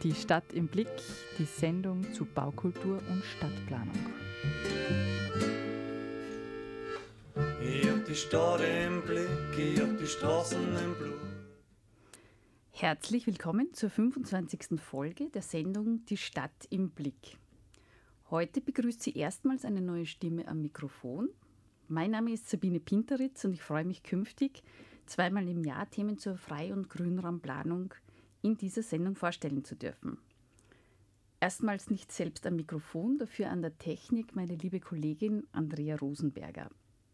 Die Stadt im Blick, die Sendung zu Baukultur und Stadtplanung. Ich hab die Stadt im Blick, ich hab die Straßen im Blut. Herzlich willkommen zur 25. Folge der Sendung Die Stadt im Blick. Heute begrüßt sie erstmals eine neue Stimme am Mikrofon. Mein Name ist Sabine Pinteritz und ich freue mich künftig, zweimal im Jahr Themen zur Frei- und Grünraumplanung in dieser Sendung vorstellen zu dürfen. Erstmals nicht selbst am Mikrofon, dafür an der Technik meine liebe Kollegin Andrea Rosenberger.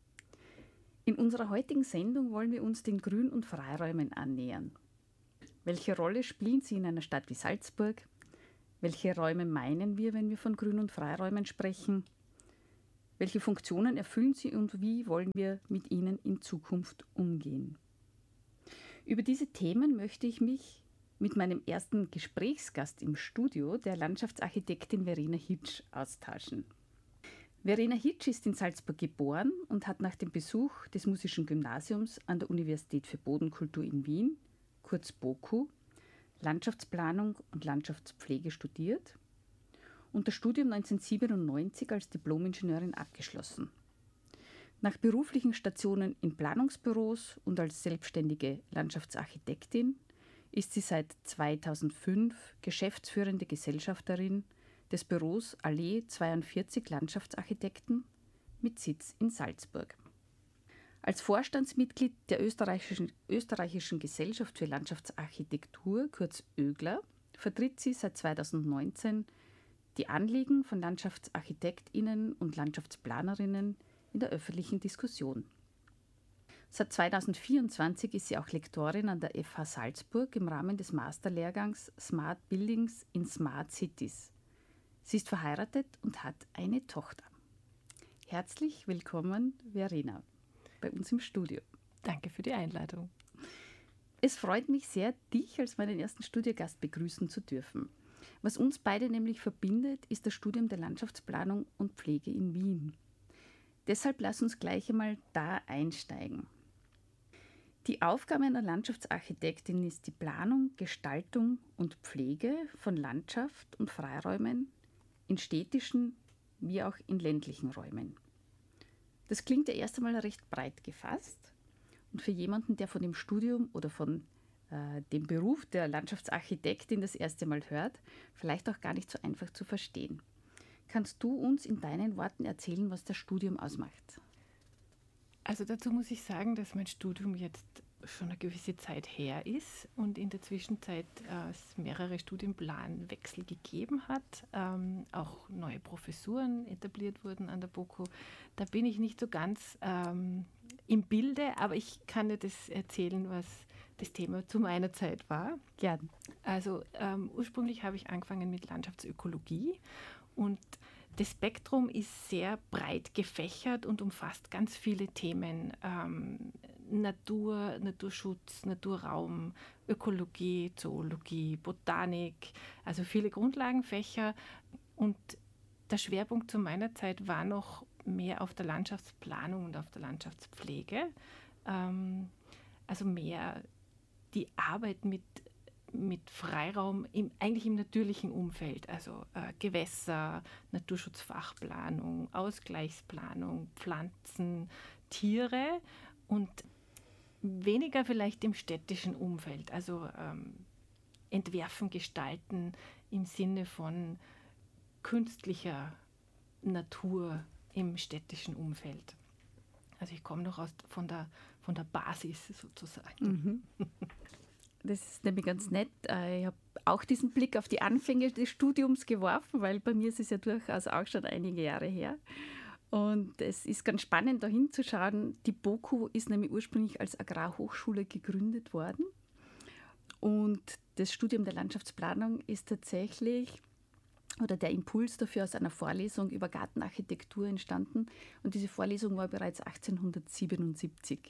In unserer heutigen Sendung wollen wir uns den Grün- und Freiräumen annähern. Welche Rolle spielen sie in einer Stadt wie Salzburg? Welche Räume meinen wir, wenn wir von Grün- und Freiräumen sprechen? Welche Funktionen erfüllen sie und wie wollen wir mit ihnen in Zukunft umgehen? Über diese Themen möchte ich mich mit meinem ersten Gesprächsgast im Studio, der Landschaftsarchitektin Verena Hitsch, austauschen. Verena Hitsch ist in Salzburg geboren und hat nach dem Besuch des Musischen Gymnasiums an der Universität für Bodenkultur in Wien, kurz BOKU, Landschaftsplanung und Landschaftspflege studiert und das Studium 1997 als Diplom-Ingenieurin abgeschlossen. Nach beruflichen Stationen in Planungsbüros und als selbstständige Landschaftsarchitektin ist sie seit 2005 geschäftsführende Gesellschafterin des Büros Allee 42 Landschaftsarchitekten mit Sitz in Salzburg. Als Vorstandsmitglied der österreichischen Gesellschaft für Landschaftsarchitektur, kurz ÖGLA, vertritt sie seit 2019 die Anliegen von LandschaftsarchitektInnen und Landschaftsplanerinnen in der öffentlichen Diskussion. Seit 2024 ist sie auch Lektorin an der FH Salzburg im Rahmen des Masterlehrgangs Smart Buildings in Smart Cities. Sie ist verheiratet und hat eine Tochter. Herzlich willkommen, Verena, bei uns im Studio. Danke für die Einladung. Es freut mich sehr, dich als meinen ersten Studiogast begrüßen zu dürfen. Was uns beide nämlich verbindet, ist das Studium der Landschaftsplanung und Pflege in Wien. Deshalb lass uns gleich einmal da einsteigen. Die Aufgabe einer Landschaftsarchitektin ist die Planung, Gestaltung und Pflege von Landschaft und Freiräumen in städtischen wie auch in ländlichen Räumen. Das klingt ja erst einmal recht breit gefasst und für jemanden, der von dem Studium oder von dem Beruf der Landschaftsarchitektin das erste Mal hört, vielleicht auch gar nicht so einfach zu verstehen. Kannst du uns in deinen Worten erzählen, was das Studium ausmacht? Also dazu muss ich sagen, dass mein Studium jetzt schon eine gewisse Zeit her ist und in der Zwischenzeit es mehrere Studienplanwechsel gegeben hat, auch neue Professuren etabliert wurden an der BOKU. Da bin ich nicht so ganz im Bilde, aber ich kann dir das erzählen, was das Thema zu meiner Zeit war. Gern. Also ursprünglich habe ich angefangen mit Landschaftsökologie und das Spektrum ist sehr breit gefächert und umfasst ganz viele Themen. Natur, Naturschutz, Naturraum, Ökologie, Zoologie, Botanik, also viele Grundlagenfächer. Und der Schwerpunkt zu meiner Zeit war noch mehr auf der Landschaftsplanung und auf der Landschaftspflege. Also mehr die Arbeit mit Freiraum eigentlich im natürlichen Umfeld, also Gewässer, Naturschutzfachplanung, Ausgleichsplanung, Pflanzen, Tiere und weniger vielleicht im städtischen Umfeld, also entwerfen, gestalten im Sinne von künstlicher Natur im städtischen Umfeld. Also ich komme noch von der Basis sozusagen. Mhm. Das ist nämlich ganz nett. Ich habe auch diesen Blick auf die Anfänge des Studiums geworfen, weil bei mir ist es ja durchaus auch schon einige Jahre her. Und es ist ganz spannend, da hinzuschauen. Die BOKU ist nämlich ursprünglich als Agrarhochschule gegründet worden. Und das Studium der Landschaftsplanung ist tatsächlich, oder der Impuls dafür aus einer Vorlesung über Gartenarchitektur entstanden. Und diese Vorlesung war bereits 1877.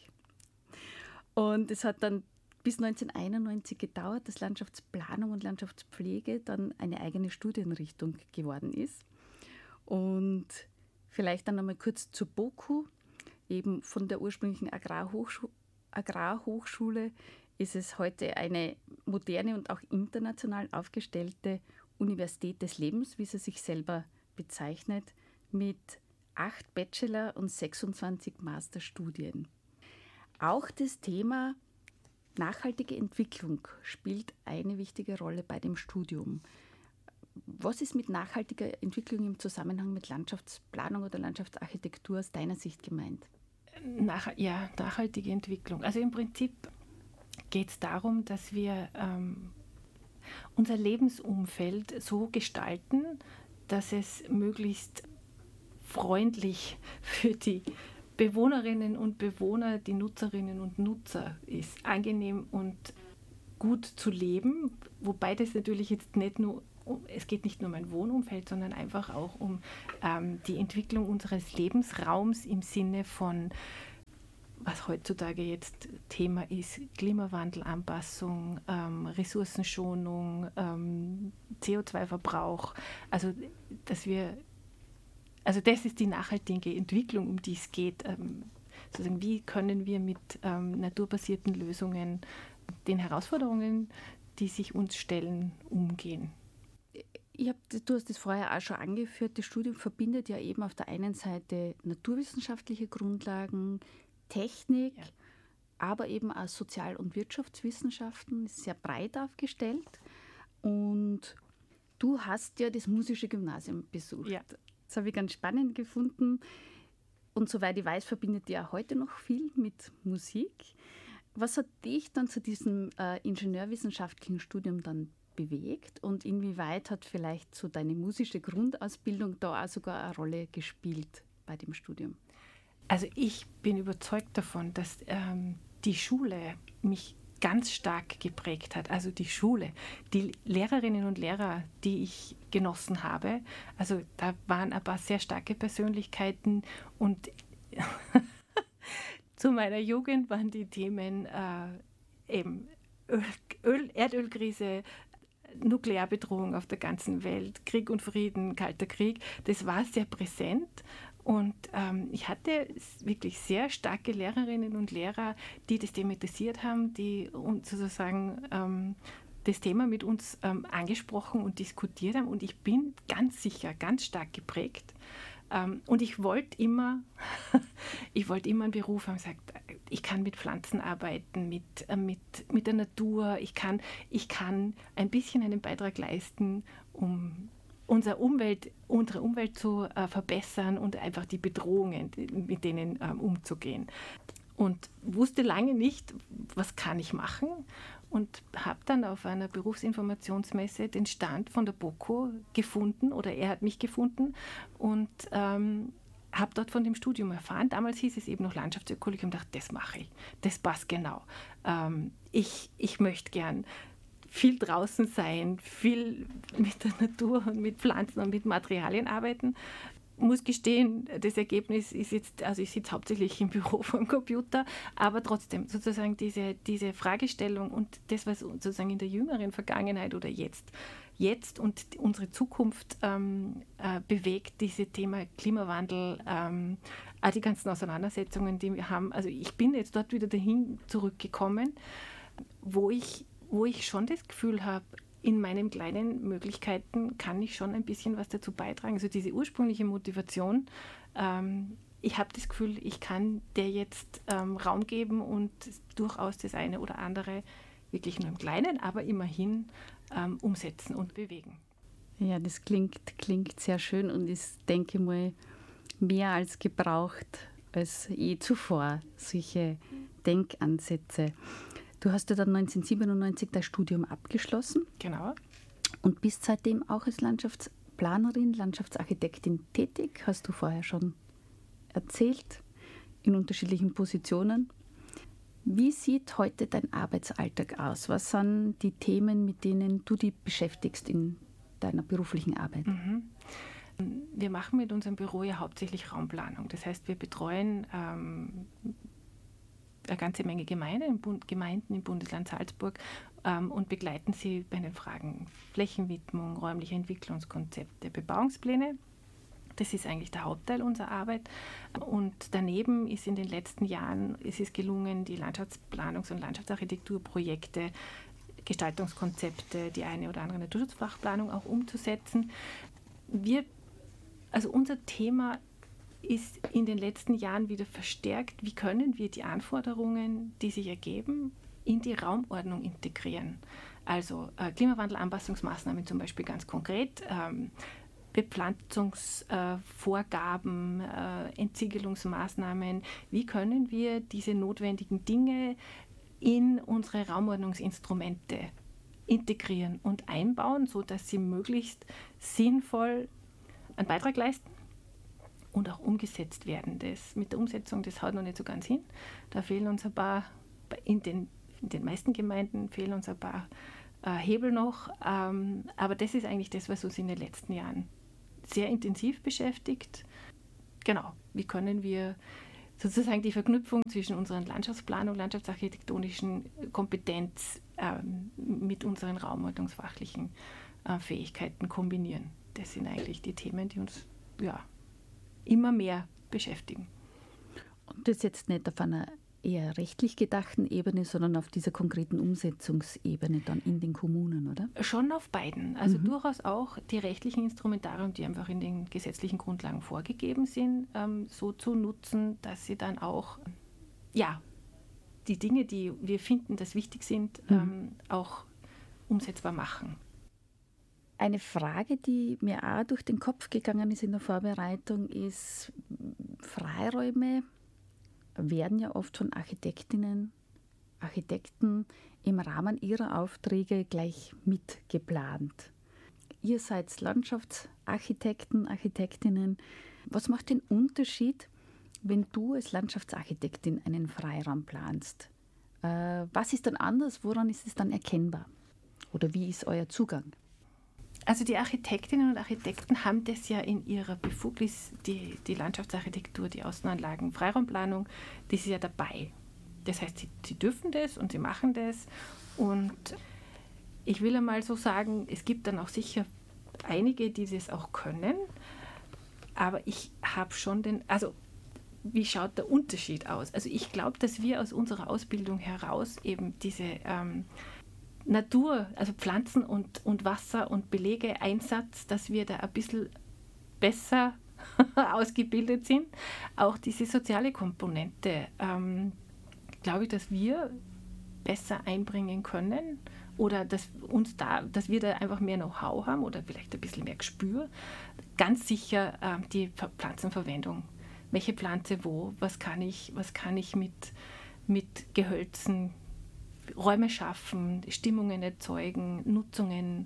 Und es hat dann bis 1991 gedauert, dass Landschaftsplanung und Landschaftspflege dann eine eigene Studienrichtung geworden ist. Und vielleicht dann nochmal kurz zur BOKU, eben von der ursprünglichen Agrarhochschule ist es heute eine moderne und auch international aufgestellte Universität des Lebens, wie sie sich selber bezeichnet, mit 8 Bachelor- und 26 Masterstudien. Auch das Thema nachhaltige Entwicklung spielt eine wichtige Rolle bei dem Studium. Was ist mit nachhaltiger Entwicklung im Zusammenhang mit Landschaftsplanung oder Landschaftsarchitektur aus deiner Sicht gemeint? Nachhaltige Entwicklung. Also im Prinzip geht es darum, dass wir unser Lebensumfeld so gestalten, dass es möglichst freundlich für die Bewohnerinnen und Bewohner, die Nutzerinnen und Nutzer ist, angenehm und gut zu leben, wobei das natürlich jetzt es geht nicht nur um ein Wohnumfeld, sondern einfach auch um die Entwicklung unseres Lebensraums im Sinne von, was heutzutage jetzt Thema ist, Klimawandelanpassung, Ressourcenschonung, CO2-Verbrauch, also das ist die nachhaltige Entwicklung, um die es geht. Sozusagen, wie können wir mit naturbasierten Lösungen den Herausforderungen, die sich uns stellen, umgehen? Du hast das vorher auch schon angeführt, das Studium verbindet ja eben auf der einen Seite naturwissenschaftliche Grundlagen, Technik, aber eben auch Sozial- und Wirtschaftswissenschaften, ist sehr breit aufgestellt. Und du hast ja das musische Gymnasium besucht. Ja. Das habe ich ganz spannend gefunden. Und soweit ich weiß, verbindet ihr auch heute noch viel mit Musik. Was hat dich dann zu diesem ingenieurwissenschaftlichen Studium dann bewegt und inwieweit hat vielleicht so deine musische Grundausbildung da auch sogar eine Rolle gespielt bei dem Studium? Also ich bin überzeugt davon, dass die Schule mich ganz stark geprägt hat. Also die Schule, die Lehrerinnen und Lehrer, die ich genossen habe, also da waren ein paar sehr starke Persönlichkeiten und zu meiner Jugend waren die Themen eben Erdölkrise, Nuklearbedrohung auf der ganzen Welt, Krieg und Frieden, Kalter Krieg. Das war sehr präsent. Und ich hatte wirklich sehr starke Lehrerinnen und Lehrer, die das thematisiert haben, die uns sozusagen das Thema mit uns angesprochen und diskutiert haben. Und ich bin ganz sicher, ganz stark geprägt. Und ich wollte immer einen Beruf haben, gesagt, ich kann mit Pflanzen arbeiten, mit der Natur, ich kann ein bisschen einen Beitrag leisten, um unsere Umwelt zu verbessern und einfach die Bedrohungen, mit denen umzugehen. Und wusste lange nicht, was kann ich machen und habe dann auf einer Berufsinformationsmesse den Stand von der BOKU gefunden oder er hat mich gefunden und habe dort von dem Studium erfahren. Damals hieß es eben noch Landschaftsökologie und dachte, das mache ich, das passt genau. Ich möchte gern viel draußen sein, viel mit der Natur und mit Pflanzen und mit Materialien arbeiten. Muss gestehen, das Ergebnis ist jetzt, also ich sitze hauptsächlich im Büro vom Computer, aber trotzdem sozusagen diese Fragestellung und das, was sozusagen in der jüngeren Vergangenheit oder jetzt und unsere Zukunft bewegt, dieses Thema Klimawandel, auch die ganzen Auseinandersetzungen, die wir haben. Also ich bin jetzt dort wieder dahin zurückgekommen, wo ich schon das Gefühl habe, in meinen kleinen Möglichkeiten kann ich schon ein bisschen was dazu beitragen. Also diese ursprüngliche Motivation, ich habe das Gefühl, ich kann der jetzt Raum geben und durchaus das eine oder andere wirklich nur im Kleinen, aber immerhin umsetzen und bewegen. Ja, das klingt sehr schön und ist, denke ich mal, mehr als gebraucht als je zuvor, solche Denkansätze. Du hast ja dann 1997 dein Studium abgeschlossen. Genau. Und bist seitdem auch als Landschaftsplanerin, Landschaftsarchitektin tätig, hast du vorher schon erzählt, in unterschiedlichen Positionen. Wie sieht heute dein Arbeitsalltag aus? Was sind die Themen, mit denen du dich beschäftigst in deiner beruflichen Arbeit? Wir machen mit unserem Büro ja hauptsächlich Raumplanung. Das heißt, wir betreuen eine ganze Menge Gemeinden im Bundesland Salzburg und begleiten sie bei den Fragen Flächenwidmung, räumliche Entwicklungskonsepte, Bebauungspläne. Das ist eigentlich der Hauptteil unserer Arbeit. Und daneben ist in den letzten Jahren es ist gelungen, die Landschaftsplanungs- und Landschaftsarchitekturprojekte, Gestaltungskonzepte, die eine oder andere Naturschutzfachplanung auch umzusetzen. Unser Thema ist in den letzten Jahren wieder verstärkt, wie können wir die Anforderungen, die sich ergeben, in die Raumordnung integrieren. Also Klimawandelanpassungsmaßnahmen zum Beispiel ganz konkret, Bepflanzungsvorgaben, Entsiegelungsmaßnahmen. Wie können wir diese notwendigen Dinge in unsere Raumordnungsinstrumente integrieren und einbauen, sodass sie möglichst sinnvoll einen Beitrag leisten und auch umgesetzt werden. Das mit der Umsetzung, das haut noch nicht so ganz hin. Da fehlen uns ein paar, in den meisten Gemeinden fehlen uns ein paar Hebel noch. Aber das ist eigentlich das, was uns in den letzten Jahren sehr intensiv beschäftigt. Genau, wie können wir sozusagen die Verknüpfung zwischen unserer Landschaftsplanung, landschaftsarchitektonischen Kompetenz mit unseren raumordnungsfachlichen Fähigkeiten kombinieren. Das sind eigentlich die Themen, die uns immer mehr beschäftigen. Und das jetzt nicht auf einer eher rechtlich gedachten Ebene, sondern auf dieser konkreten Umsetzungsebene dann in den Kommunen, oder? Schon auf beiden. Also durchaus auch die rechtlichen Instrumentarien, die einfach in den gesetzlichen Grundlagen vorgegeben sind, so zu nutzen, dass sie dann auch die Dinge, die wir finden, dass wichtig sind, auch umsetzbar machen. Eine Frage, die mir auch durch den Kopf gegangen ist in der Vorbereitung, ist, Freiräume werden ja oft von Architektinnen, Architekten im Rahmen ihrer Aufträge gleich mitgeplant. Ihr seid Landschaftsarchitekten, Architektinnen. Was macht den Unterschied, wenn du als Landschaftsarchitektin einen Freiraum planst? Was ist dann anders? Woran ist es dann erkennbar? Oder wie ist euer Zugang? Also die Architektinnen und Architekten haben das ja in ihrer Befugnis, die Landschaftsarchitektur, die Außenanlagen, Freiraumplanung, das ist ja dabei. Das heißt, sie dürfen das und sie machen das. Und ich will einmal so sagen, es gibt dann auch sicher einige, die das auch können. Aber ich habe schon wie schaut der Unterschied aus? Also ich glaube, dass wir aus unserer Ausbildung heraus eben diese Natur, also Pflanzen und Wasser und Belege, Einsatz, dass wir da ein bisschen besser ausgebildet sind. Auch diese soziale Komponente, glaube ich, dass wir besser einbringen können oder dass wir da einfach mehr Know-how haben oder vielleicht ein bisschen mehr Gespür. Ganz sicher die Pflanzenverwendung. Welche Pflanze wo? Was kann ich mit Gehölzen Räume schaffen, Stimmungen erzeugen, Nutzungen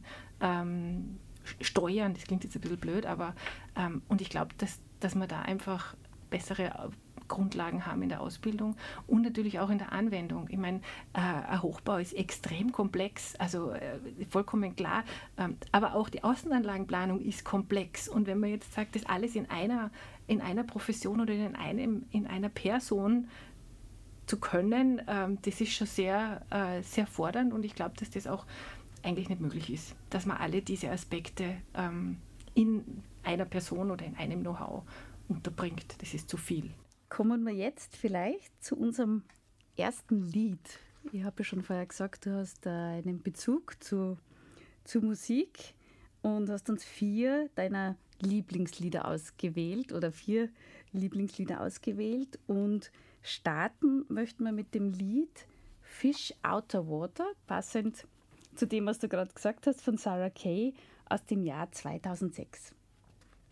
steuern, das klingt jetzt ein bisschen blöd, aber und ich glaube, dass wir da einfach bessere Grundlagen haben in der Ausbildung und natürlich auch in der Anwendung. Ich meine, ein Hochbau ist extrem komplex, also vollkommen klar, aber auch die Außenanlagenplanung ist komplex und wenn man jetzt sagt, das alles in einer Profession oder in einer Person zu können, das ist schon sehr, sehr fordernd und ich glaube, dass das auch eigentlich nicht möglich ist, dass man alle diese Aspekte in einer Person oder in einem Know-how unterbringt. Das ist zu viel. Kommen wir jetzt vielleicht zu unserem ersten Lied. Ich habe ja schon vorher gesagt, du hast einen Bezug zu Musik und hast uns 4 deiner Lieblingslieder ausgewählt und starten möchten wir mit dem Lied Fish Outer Water, passend zu dem, was du gerade gesagt hast, von Sarah Kay aus dem Jahr 2006.